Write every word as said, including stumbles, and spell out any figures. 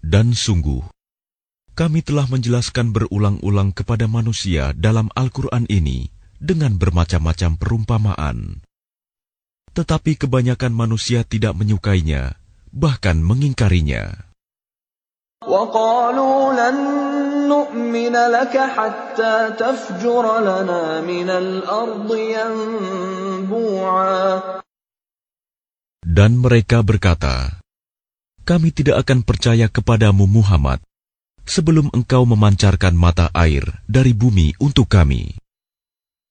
Dan sungguh, kami telah menjelaskan berulang-ulang kepada manusia dalam Al-Quran ini dengan bermacam-macam perumpamaan. Tetapi kebanyakan manusia tidak menyukainya, bahkan mengingkarinya. وَقَالُوا لَن نُّؤْمِنَ لَكَ حَتَّى تَفْجُرَ لَنَا مِنَ الْأَرْضِ يَنبُوعًا. Dan mereka berkata, kami tidak akan percaya kepadamu Muhammad sebelum engkau memancarkan mata air dari bumi untuk kami.